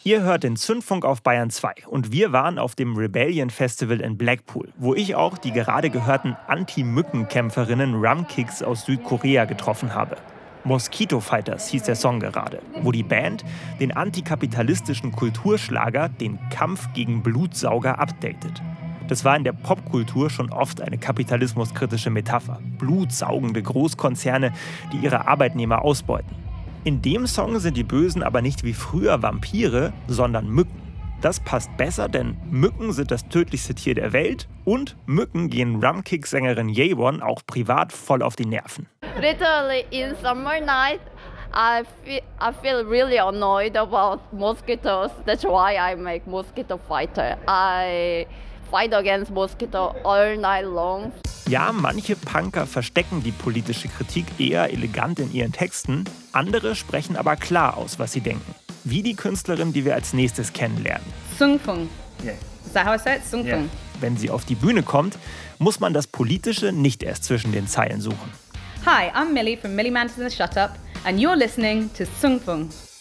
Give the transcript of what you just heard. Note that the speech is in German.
Ihr hört den Zündfunk auf Bayern 2 und wir waren auf dem Rebellion Festival in Blackpool, wo ich auch die gerade gehörten Anti-Mücken-Kämpferinnen Rumkicks aus Südkorea getroffen habe. Mosquito Fighters hieß der Song gerade, wo die Band den antikapitalistischen Kulturschlager Den Kampf gegen Blutsauger updatet. Das war in der Popkultur schon oft eine kapitalismuskritische Metapher. Blutsaugende Großkonzerne, die ihre Arbeitnehmer ausbeuten. In dem Song sind die Bösen aber nicht wie früher Vampire, sondern Mücken. Das passt besser, denn Mücken sind das tödlichste Tier der Welt und Mücken gehen Rumkick-Sängerin Yewon auch privat voll auf die Nerven. Literally in summer night, I feel really annoyed about mosquitoes. That's why I make Mosquito Fighter. I fight against mosquito all night long. Ja, manche Punker verstecken die politische Kritik eher elegant in ihren Texten, andere sprechen aber klar aus, was sie denken. Wie die Künstlerin, die wir als nächstes kennenlernen. Sungfung. Yeah. Is that how I say it? Sungfung. Yeah. Wenn sie auf die Bühne kommt, muss man das Politische nicht erst zwischen den Zeilen suchen. Hi, I'm Millie from Millie Mantis and the Shut Up, and you're listening to Sungfung.